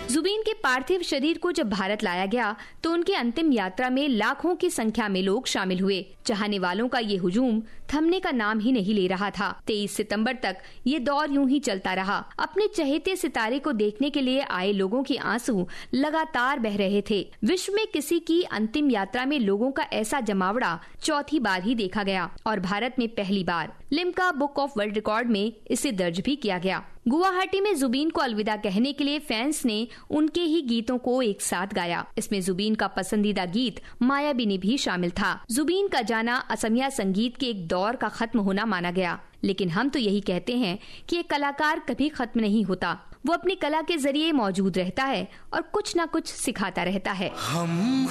जुबीन के पार्थिव शरीर को जब भारत लाया गया तो उनकी अंतिम यात्रा में लाखों की संख्या में लोग शामिल हुए। चाहने वालों का ये हुजूम थमने का नाम ही नहीं ले रहा था। 23 सितंबर तक ये दौर यूं ही चलता रहा। अपने चहेते सितारे को देखने के लिए आए लोगों के आंसू लगातार बह रहे थे। विश्व में किसी की अंतिम यात्रा में लोगों का ऐसा जमावड़ा चौथी बार ही देखा गया और भारत में पहली बार Limca book of world record में इसे दर्ज भी किया गया। गुवाहाटी में जुबीन को अलविदा कहने के लिए फैंस ने उनके ही गीतों को एक साथ गाया। इसमें जुबीन का पसंदीदा गीत मायाबिनी भी शामिल था। जुबीन का जाना असमिया संगीत के एक दौर का खत्म होना माना गया, लेकिन हम तो यही कहते हैं कि एक कलाकार कभी खत्म नहीं होता। वो अपनी कला के जरिए मौजूद रहता है और कुछ न कुछ सिखाता रहता है।